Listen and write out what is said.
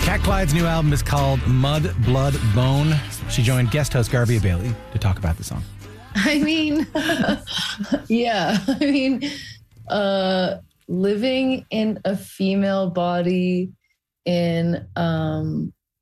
Cat Clyde's new album is called Mud, Blood, Bone. She joined guest host Garvey Bailey to talk about the song. I mean, yeah. I mean, living in a female body in